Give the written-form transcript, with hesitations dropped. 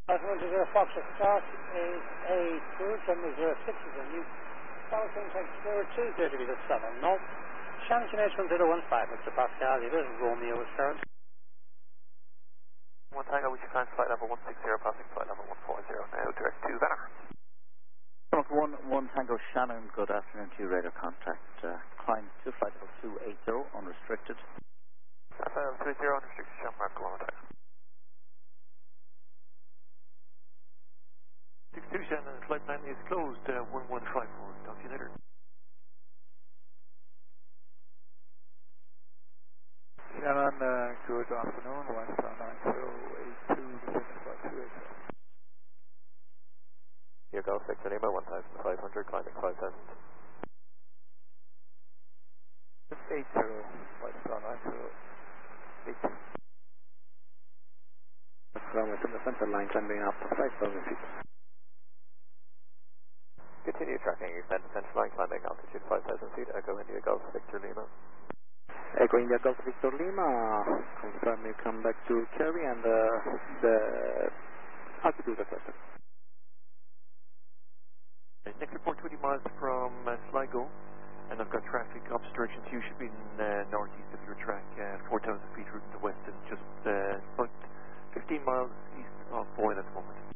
500 Fox start is a cruise from 06 is a new Falcon takes 02 degrees of 7 north. Shannon H1015, Mr. Pascal, it is Romeo is current. 1 Tango, we should climb flight level 160, passing flight level 140, now direct to Vanner. 1 Tango Shannon, good afternoon to you, radar contact. Climb to flight level 280, unrestricted. Flight level 280, unrestricted, Shannon, Mark, go on attack. 62 Shannon, flight plan is closed, 1154, talk to you later. Shannon, good afternoon, 19082, descending flight 280. Your Golf Victor Lima, 1500, climbing 5000. 80, flight star 9082. From within the center line, climbing up to 5,000 feet. Continue tracking, extend to central line, climbing altitude 5000 feet, Echo India Golf Victor Lima. Echo India Golf Victor Lima, confirm you come back to Kerry and the altitude requested. Next report 20 miles from Sligo, and I've got traffic opposite direction to you, should be in northeast of your track, 4,000 feet route to the west, and just about 15 miles east of Boyle at the moment.